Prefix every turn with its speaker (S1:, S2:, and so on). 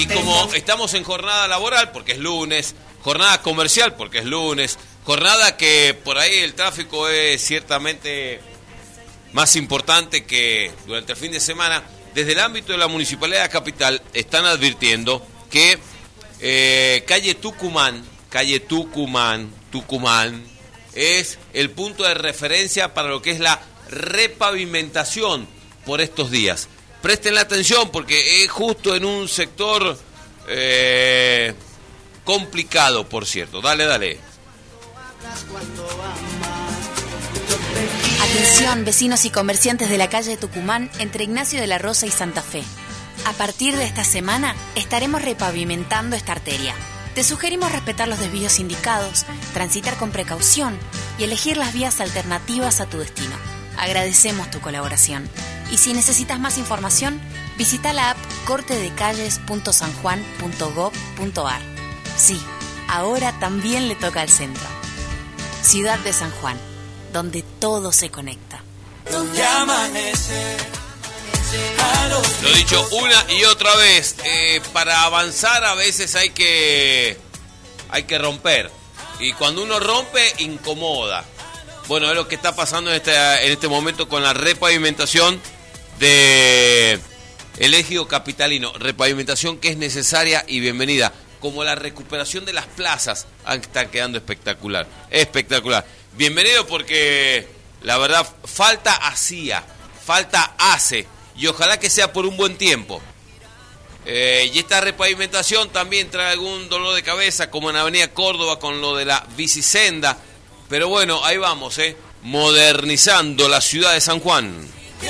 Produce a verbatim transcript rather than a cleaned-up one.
S1: Y como estamos en jornada laboral, porque es lunes, jornada comercial, porque es lunes, jornada que por ahí el tráfico es ciertamente más importante que durante el fin de semana, desde el ámbito de la Municipalidad Capital están advirtiendo que eh, calle Tucumán, calle Tucumán, Tucumán, es el punto de referencia para lo que es la repavimentación por estos días. Presten la atención porque es justo en un sector eh, complicado, por cierto. Dale, dale.
S2: Atención, vecinos y comerciantes de la calle Tucumán entre Ignacio de la Rosa y Santa Fe. A partir de esta semana estaremos repavimentando esta arteria. Te sugerimos respetar los desvíos indicados, transitar con precaución y elegir las vías alternativas a tu destino. Agradecemos tu colaboración. Y si necesitas más información, visita la app corte de calles punto san juan punto gob punto ar. Sí, ahora también le toca al centro. Ciudad de San Juan, donde todo se conecta.
S1: Lo dicho una y otra vez, eh, para avanzar a veces hay que, hay que romper. Y cuando uno rompe, incomoda. Bueno, es lo que está pasando en este, en este momento con la repavimentación de el ejido capitalino. Repavimentación que es necesaria y bienvenida. Como la recuperación de las plazas, está quedando espectacular. Espectacular. Bienvenido porque la verdad falta hacía, falta hace. Y ojalá que sea por un buen tiempo. Eh, y esta repavimentación también trae algún dolor de cabeza, como en Avenida Córdoba con lo de la bicisenda. Pero bueno, ahí vamos, eh, modernizando la ciudad de San Juan.